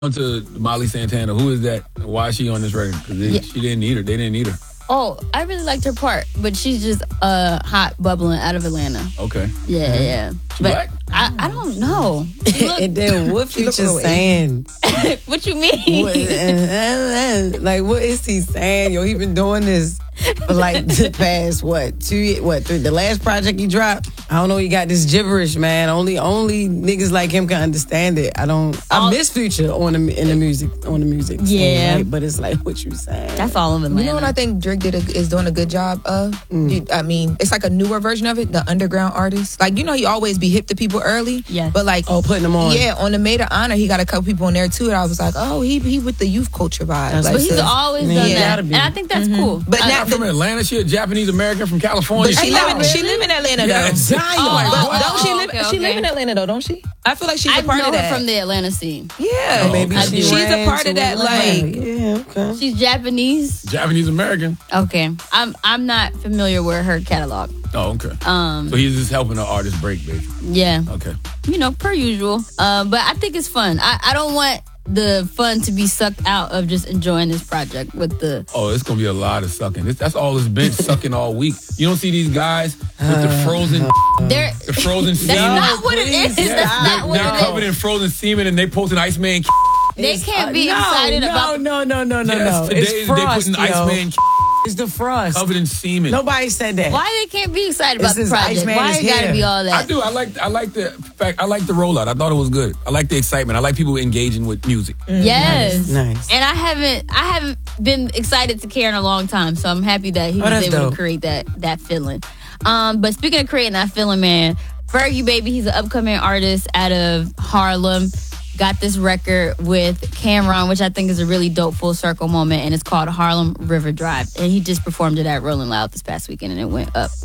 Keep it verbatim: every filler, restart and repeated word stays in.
To Molly Santana, who is that? Why is she on this record? Because Yeah. she didn't need her. They didn't need her. Oh, I really liked her part, but she's just uh hot bubbling out of Atlanta. Okay. Yeah, yeah. She But black? I, I don't know. She look- And then what Future away. saying? what you mean? What, like, what is he saying? Yo, he been doing this for like the past, what, two, ye- what, three, the last project he dropped? I don't know, he got this gibberish, man. Only only niggas like him can understand it. I don't, I All- miss Future on the, in the music, on the music. scene, Yeah. right? But it's like, what you saying? That's all of Atlanta. You know what I think Drake did a, is doing a good job of? You- I mean, it's like a newer version of it, the underground artist. Like, you know, he always be hip to people early. Yes. But like, Oh, putting them on. yeah, on the Maid of Honor, he got a couple people on there too. And I was like, oh, he he with the youth culture vibe. That's Like, But he's so- always Yeah, done he that, gotta and be. I think that's cool. But I- now- Not from Atlanta. She a Japanese American from California. But she Come live on. in she live in Atlanta though. Yeah, Zion. Oh, But oh, don't she oh, live? okay, She live okay. in Atlanta though, don't she? I feel like she's I a part know of her that. from the Atlanta scene. Yeah, Oh, Maybe okay. she she's a ran part to of that. Atlanta. Like, Yeah, okay. She's Japanese. Japanese American. Okay, I'm I'm not familiar with her catalog. Oh, okay. Um, So he's just helping the artist break, basically. yeah, Okay. you know, per usual. Uh, but I think it's fun. I, I don't want the fun to be sucked out of just enjoying this project with the. Oh, it's gonna be a lot of sucking. This, that's all it's been sucking all week. You don't see these guys with the frozen, They're, the frozen that's semen. not what it is. please, That's stop. not what They're it covered is. in frozen semen, and they posting Iceman. They can't be Uh, no, excited no, about. No, no, no, no, Yes, no. today It's they frost, putting yo. Iceman It's the frost. covered in semen. Nobody said that. Why they can't be excited This about the is project? Iceman Why is it gotta here. be all I that? do. I like. I like the fact. I like the rollout. I thought it was good. I like the excitement. I like people engaging with music. Yes, Nice. And I haven't, I haven't been excited to care in a long time, so I'm happy that he Oh, was that's able dope. to create that that feeling. Um, but speaking of creating that feeling, man, Fergie Baby, he's an upcoming artist out of Harlem. Got this record with Cameron, which I think is a really dope full circle moment, and it's called Harlem River Drive. And he just performed it at Rolling Loud this past weekend, and it went up.